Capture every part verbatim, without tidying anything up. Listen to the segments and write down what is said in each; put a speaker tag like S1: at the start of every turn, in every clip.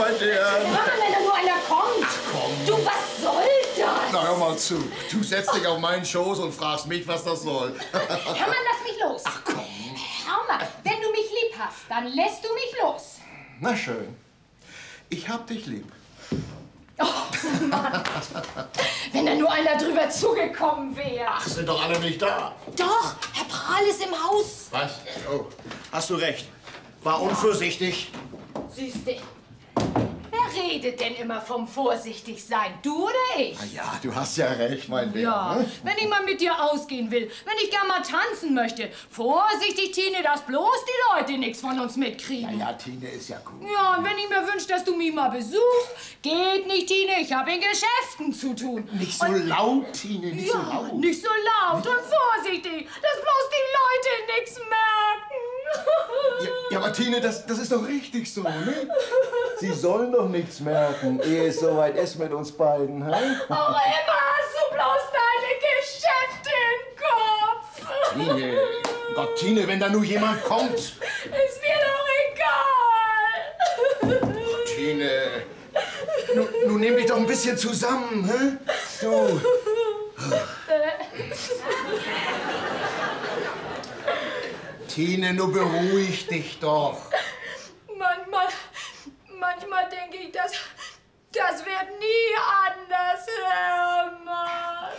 S1: mein Dear.
S2: Ja, wenn da nur einer kommt.
S1: Ach, komm.
S2: Du, was soll das?
S1: Na, hör mal zu. Du setzt dich auf meinen Schoß und fragst mich, was das soll.
S2: Hermann, lass mich los.
S1: Ach, komm.
S2: Hermann, wenn du mich lieb hast, dann lässt du mich los.
S1: Na schön. Ich hab dich lieb.
S2: Oh, Mann. Wenn da nur einer drüber zugekommen wäre.
S1: Ach, sind doch alle nicht da.
S2: Doch, Herr Prahl ist im Haus.
S1: Was? Oh, hast du recht. War unvorsichtig.
S2: Siehst du, wer redet denn immer vom Vorsichtigsein? Du oder ich?
S1: Na ja, du hast ja recht, mein Dear.
S2: Ja,
S1: Ne?
S2: wenn ich mal mit dir ausgehen will, wenn ich gern mal tanzen möchte. Vorsichtig, Tine, dass bloß die Leute nichts von uns mitkriegen.
S1: Na ja, Tine ist ja gut.
S2: Ja, und wenn ich mir wünsche, dass du mich mal besuchst, geht nicht, Tine, ich habe in Geschäften zu tun.
S1: Nicht so
S2: und,
S1: laut, Tine, nicht
S2: ja,
S1: so laut.
S2: nicht so laut und vorsichtig, dass bloß die Leute nichts merken.
S1: Ja, ja, aber Tine, das, das ist doch richtig so, ne? Sie sollen doch nichts merken, ehe es soweit ist mit uns beiden, hä?
S2: Auch immer hast du bloß deine Geschäfte im Kopf.
S1: Tine, Gott, Tine, wenn da nur jemand kommt.
S2: Ist mir doch egal.
S1: Tine, nun, nun nimm dich doch ein bisschen zusammen, hä? Du. Tine, nur beruhig dich doch.
S2: Manchmal, manchmal denke ich, dass das wird nie anders, Hermann.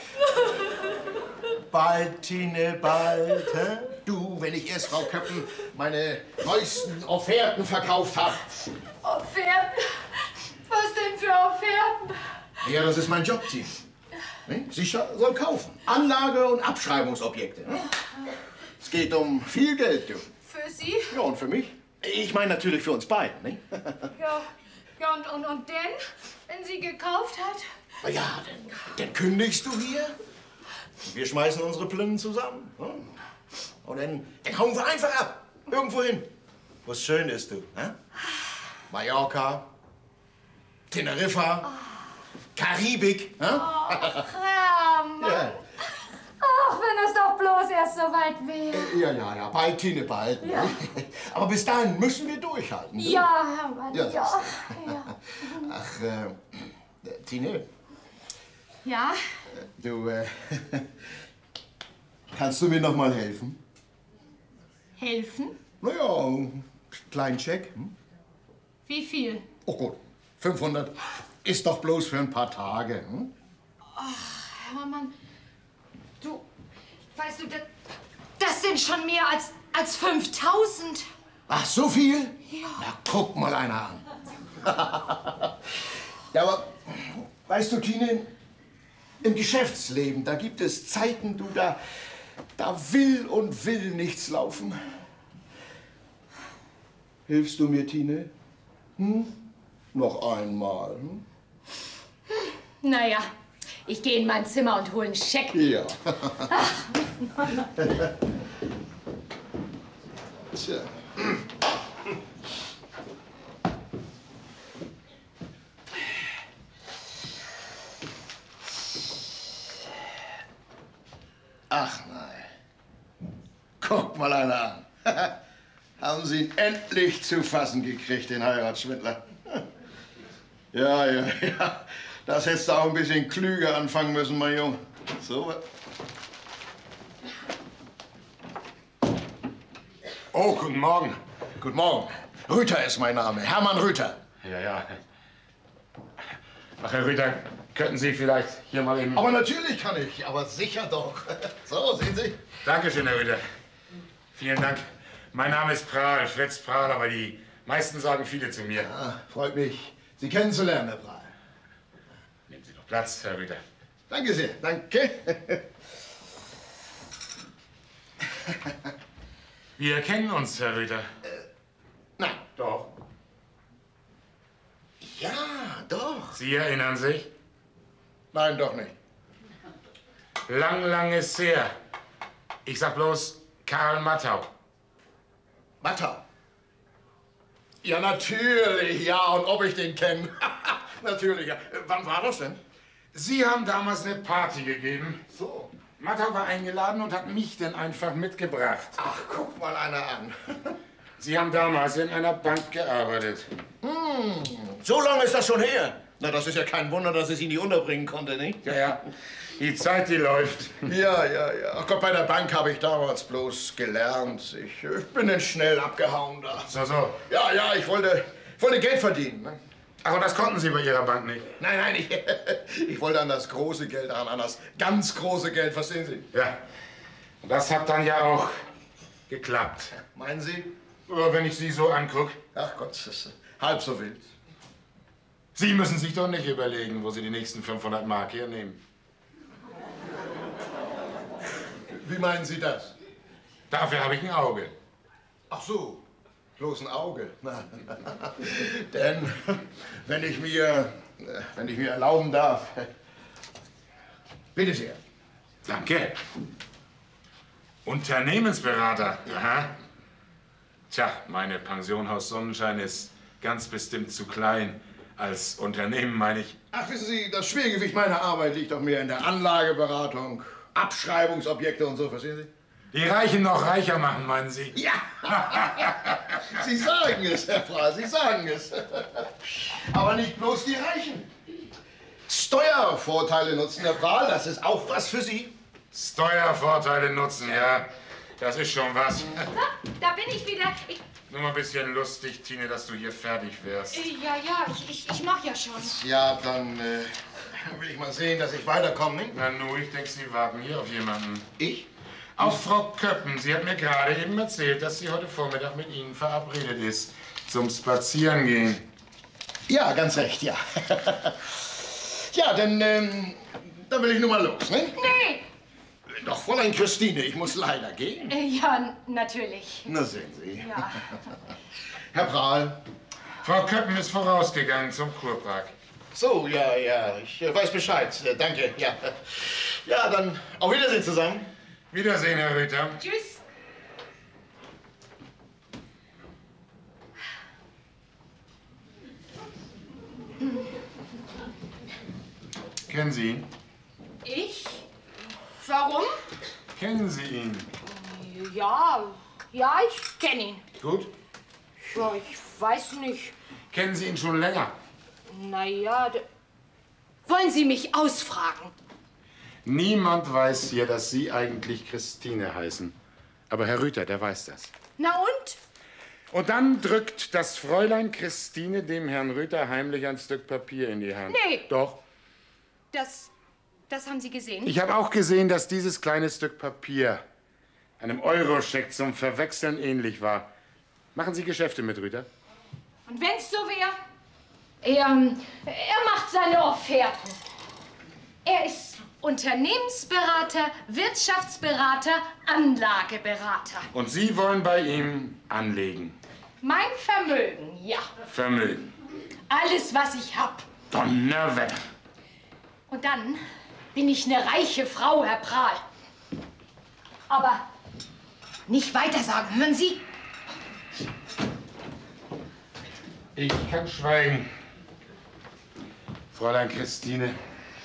S1: Bald, Tine, bald, hä? Du, wenn ich erst, Frau Köppen, meine neuesten Offerten verkauft habe.
S2: Offerten? Was denn für Offerten?
S1: Ja, das ist mein Job, Tine. Ne? Sie soll kaufen. Anlage- und Abschreibungsobjekte. Ne? Es geht um viel Geld, du.
S2: Für Sie?
S1: Ja, und für mich? Ich meine natürlich für uns beiden, ne?
S2: Ja, ja und, und, und denn, wenn sie gekauft hat?
S1: Na ja, dann, dann kündigst du hier. Wir schmeißen unsere Plünnen zusammen. Ne? Und dann, dann hauen wir einfach ab. Irgendwo hin. Wo es schön ist, du. Ne? Mallorca, Teneriffa, oh. Karibik. Ne?
S2: Oh, Hermann.
S1: Ja.
S2: Ach, wenn es doch bloß erst so weit wäre.
S1: Äh, ja, ja, ja, bald, Tine, bald.
S2: Ja.
S1: Ne? Aber bis dahin müssen wir durchhalten. Ne?
S2: Ja, Hermann, ja.
S1: Ja.
S2: Ja,
S1: Ach, äh, Tine.
S2: ja?
S1: Du, äh, kannst du mir noch mal helfen?
S2: Helfen?
S1: Na ja, einen kleinen Scheck. Hm?
S2: Wie viel?
S1: Oh gut, fünfhundert ist doch bloß für ein paar Tage. Hm?
S2: Ach, Hermann, du, weißt du, das, das sind schon mehr als, als fünftausend.
S1: Ach, so viel?
S2: Ja.
S1: Na, guck mal einer an. Ja, aber weißt du, Tine, im Geschäftsleben, da gibt es Zeiten, du, da, da will und will nichts laufen. Hilfst du mir, Tine? Hm? Noch einmal. Hm?
S2: Naja, ich gehe in mein Zimmer und hole einen Scheck.
S1: Ja. Tja. Ach nein. Guck mal einer an. Haben Sie ihn endlich zu fassen gekriegt, den Heiratsschwindler. Ja, ja, ja. Das hättest du auch ein bisschen klüger anfangen müssen, mein Junge. So was. Oh, guten Morgen. Guten Morgen. Rüther ist mein Name. Hermann Rüther.
S3: Ja, ja. Ach, Herr Rüther, könnten Sie vielleicht hier mal eben...
S1: Aber natürlich kann ich, aber sicher doch. So, sehen Sie.
S3: Dankeschön, Herr Rüther. Vielen Dank. Mein Name ist Prahl, Fritz Prahl, aber die meisten sagen viele zu mir.
S1: Ja, freut mich, Sie kennenzulernen, Herr Prahl.
S3: Nehmen Sie doch Platz, Herr Rüther.
S1: Danke sehr, danke.
S3: Wir kennen uns, Herr Rüther.
S1: Äh, nein.
S3: Doch.
S1: Ja, doch.
S3: Sie erinnern sich?
S1: Nein, doch nicht.
S3: Lang, lang ist her. Ich sag bloß Karl Mattau.
S1: Mattau? Ja, natürlich, ja, und ob ich den kenne. Natürlich, ja. Wann war das denn?
S3: Sie haben damals eine Party gegeben.
S1: So.
S3: Mattau war eingeladen und hat mich dann einfach mitgebracht.
S1: Ach, guck mal einer an.
S3: Sie haben damals in einer Bank gearbeitet.
S1: Hm, So lange ist das schon her. Na, das ist ja kein Wunder, dass ich Sie nie unterbringen konnte, nicht?
S3: Ja, ja. Die Zeit, die läuft.
S1: Ja, ja, ja. Ach Gott, bei der Bank habe ich damals bloß gelernt. Ich, ich bin dann schnell abgehauen da.
S3: So, so.
S1: Ja, ja, ich wollte, ich wollte Geld verdienen. Ne?
S3: Aber das konnten Sie bei Ihrer Bank nicht.
S1: Nein, nein, ich, ich wollte an das große Geld ran, an das ganz große Geld, verstehen Sie?
S3: Ja. Und das hat dann ja auch geklappt.
S1: Meinen Sie?
S3: Oder wenn ich Sie so angucke.
S1: Ach Gott, das ist halb so wild.
S3: Sie müssen sich doch nicht überlegen, wo Sie die nächsten fünfhundert Mark hernehmen.
S1: Wie meinen Sie das?
S3: Dafür habe ich ein Auge.
S1: Ach so, bloß ein Auge. Na, denn wenn ich mir, wenn ich mir erlauben darf, bitte sehr.
S3: Danke. Unternehmensberater. Aha. Tja, meine Pension Haus Sonnenschein ist ganz bestimmt zu klein. Als Unternehmen meine ich.
S1: Ach, wissen Sie, das Schwergewicht meiner Arbeit liegt doch mehr in der Anlageberatung, Abschreibungsobjekte und so, verstehen Sie?
S3: Die Reichen noch reicher machen, meinen Sie?
S1: Ja! Sie sagen es, Herr Fra, Sie sagen es. Aber nicht bloß die Reichen. Steuervorteile nutzen, Herr Prahl, das ist auch was für Sie.
S3: Steuervorteile nutzen, ja. Das ist schon was.
S2: So, da bin ich wieder. Ich,
S3: Nur mal ein bisschen lustig, Tine, dass du hier fertig wärst.
S2: äh, ja, ja, ich, ich, ich mach ja schon.
S1: Ja, dann äh, will ich mal sehen, dass ich weiterkomme, nicht?
S3: Na nu, ich denke, Sie warten hier auf jemanden.
S1: Ich?
S3: Auf Frau Köppen. Sie hat mir gerade eben erzählt, dass sie heute Vormittag mit Ihnen verabredet ist. Zum Spazierengehen.
S1: Ja, ganz recht, ja. Ja, dann, ähm, dann will ich nur mal los, ne?
S2: Nee.
S1: Doch, Fräulein Christine, ich muss leider gehen.
S2: Äh, ja, n- natürlich.
S1: Na, sehen Sie.
S2: Ja.
S1: Herr Prahl.
S3: Frau Köppen ist vorausgegangen zum Kurpark.
S1: So, ja, ja, ich äh, weiß Bescheid. Äh, danke, ja. Ja, dann auf Wiedersehen zusammen.
S3: Wiedersehen, Herr Rüther.
S2: Tschüss.
S3: Kennen Sie ihn?
S2: Ich? Warum?
S3: Kennen Sie ihn?
S2: Ja, ja, ich kenne ihn.
S3: Gut.
S2: Ja, ich weiß nicht.
S3: Kennen Sie ihn schon länger?
S2: Naja, wollen Sie mich ausfragen?
S3: Niemand weiß hier, dass Sie eigentlich Christine heißen. Aber Herr Rüther, der weiß das.
S2: Na und?
S3: Und dann drückt das Fräulein Christine dem Herrn Rüther heimlich ein Stück Papier in die Hand.
S2: Nee.
S3: Doch.
S2: Das, das haben Sie gesehen?
S3: Ich habe auch gesehen, dass dieses kleine Stück Papier einem Euroscheck zum Verwechseln ähnlich war. Machen Sie Geschäfte mit Rüther?
S2: Und wenn's so wäre? Er, er macht seine Offerten. Er ist Unternehmensberater, Wirtschaftsberater, Anlageberater.
S3: Und Sie wollen bei ihm anlegen?
S2: Mein Vermögen, ja.
S3: Vermögen.
S2: Alles, was ich hab.
S3: Donnerwetter.
S2: Und dann bin ich eine reiche Frau, Herr Prahl. Aber nicht weitersagen, hören Sie?
S3: Ich kann schweigen. Fräulein Christine.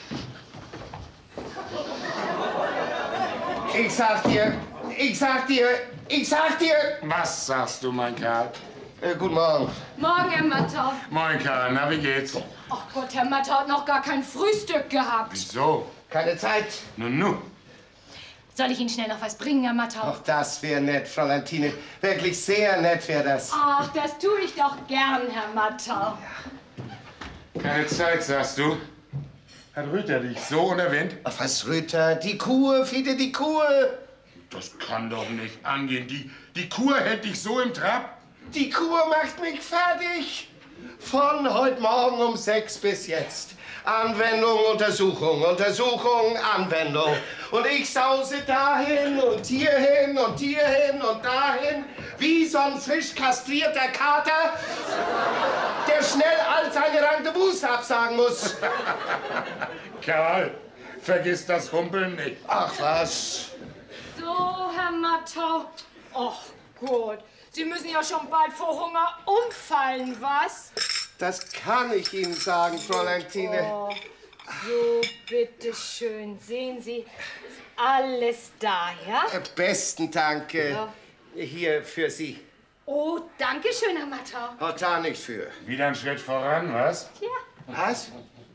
S4: Ich sag dir, ich sag dir, ich sag dir.
S3: Was sagst du, mein Kerl?
S4: Äh, guten Morgen.
S2: Morgen, Herr Mattau.
S3: Moin, Karl. Na, wie geht's?
S2: Ach Gott, Herr Mattau hat noch gar kein Frühstück gehabt.
S3: Wieso?
S4: Keine Zeit.
S3: Nun, nun.
S2: Soll ich Ihnen schnell noch was bringen, Herr Mattau?
S4: Ach, das wäre nett, Fräulein Tine. Wirklich sehr nett wäre das.
S2: Ach, das tue ich doch gern, Herr Mattau.
S3: Keine Zeit, sagst du? Hat Rüther dich so unerwähnt?
S4: Ach, was, Rüther? Die Kur, Fiete, die Kur.
S3: Das kann doch nicht angehen. Die, die Kur hält dich so im Trab?
S4: Die Kur macht mich fertig. Von heute Morgen um sechs bis jetzt. Anwendung, Untersuchung, Untersuchung, Anwendung. Und ich sause dahin und hierhin und hierhin und dahin, wie so ein frisch kastrierter Kater, der schnell all seine Rendezvous absagen muss.
S3: Karl, vergiss das Humpeln nicht.
S4: Ach was.
S2: So, Herr Mattau. Ach Gott, Sie müssen ja schon bald vor Hunger umfallen, was?
S4: Das kann ich Ihnen sagen, Fräulein Tine.
S2: Oh, so, bitteschön. Sehen Sie, ist alles da, ja?
S4: Äh, Besten Dank äh,
S2: Ja.
S4: hier für Sie.
S2: Oh, danke schön, Herr Matter.
S4: Hat da nicht für.
S3: Wieder einen Schritt voran, was?
S2: Ja.
S4: Was?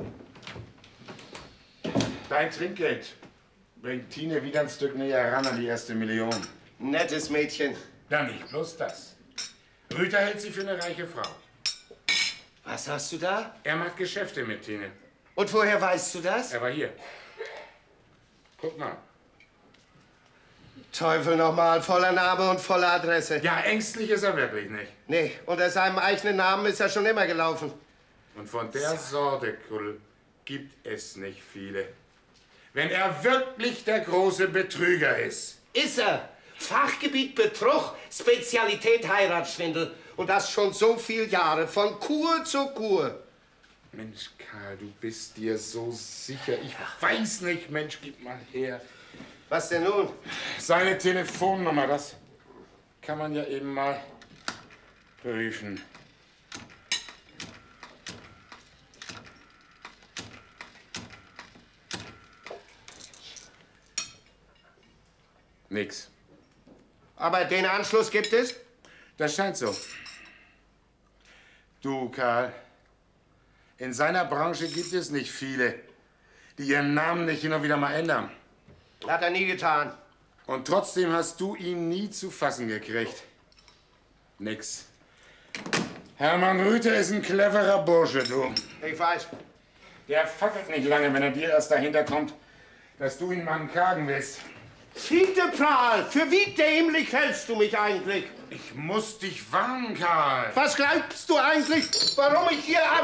S3: Dein Trinkgeld bringt Tine wieder ein Stück näher ran an die erste Million.
S4: Nettes Mädchen.
S3: Dann nicht bloß das. Rüther hält sie für eine reiche Frau.
S4: Was hast du da?
S3: Er macht Geschäfte mit Tine.
S4: Und woher weißt du das?
S3: Er war hier. Guck mal.
S4: Teufel nochmal, voller Name und voller Adresse.
S3: Ja, ängstlich ist er wirklich nicht.
S4: Nee, unter seinem eigenen Namen ist er schon immer gelaufen.
S3: Und von der Sorte, Kull, gibt es nicht viele. Wenn er wirklich der große Betrüger ist.
S4: Ist er. Fachgebiet Betrug, Spezialität Heiratsschwindel. Und das schon so viele Jahre, von Kur zu Kur.
S3: Mensch, Karl, du bist dir so sicher. Ich weiß nicht, Mensch, gib mal her.
S4: Was denn nun?
S3: Seine Telefonnummer, das kann man ja eben mal prüfen. Nix.
S4: Aber den Anschluss gibt es?
S3: Das scheint so. Du, Karl, in seiner Branche gibt es nicht viele, die ihren Namen nicht hin und wieder mal ändern.
S4: Hat er nie getan.
S3: Und trotzdem hast du ihn nie zu fassen gekriegt. Nix. Hermann Rüther ist ein cleverer Bursche, du.
S4: Ich weiß.
S3: Der fackelt nicht lange, wenn er dir erst dahinter kommt, dass du ihn mal einen Kragen willst.
S4: Fiete Prahl, für wie dämlich hältst du mich eigentlich?
S3: Ich muss dich warnen, Karl.
S4: Was glaubst du eigentlich, warum ich hier am